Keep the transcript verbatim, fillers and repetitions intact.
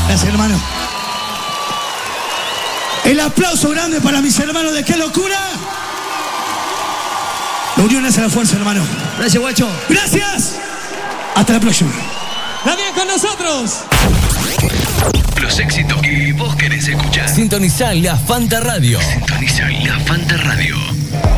Gracias, hermano. El aplauso grande para mis hermanos de Qué Locura. La unión hace la fuerza, hermano. Gracias, guacho. Gracias. Hasta la próxima. También con nosotros. Los éxitos que vos querés escuchar. Sintoniza La Fanta Radio. Sintoniza La Fanta Radio.